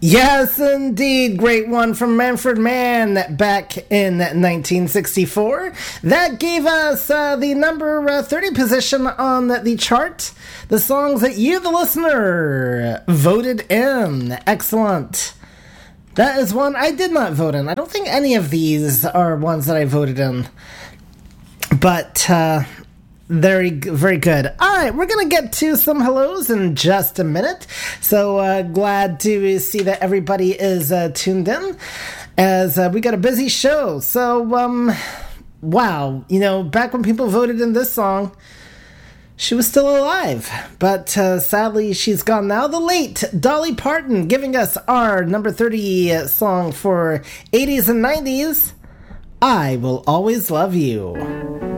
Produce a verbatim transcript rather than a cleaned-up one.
Yes, indeed. Great one from Manfred Mann back in nineteen sixty-four. That gave us uh, the number uh, thirty position on the, the chart. The songs that you, the listener, voted in. Excellent. That is one I did not vote in. I don't think any of these are ones that I voted in. But, uh... Very, very good. All right, we're going to get to some hellos in just a minute. So uh, glad to see that everybody is uh, tuned in as uh, we got a busy show. So, um, wow, you know, back when people voted in this song, she was still alive. But uh, sadly, she's gone now. The late Dolly Parton giving us our number thirty song for eighties and nineties, I Will Always Love You.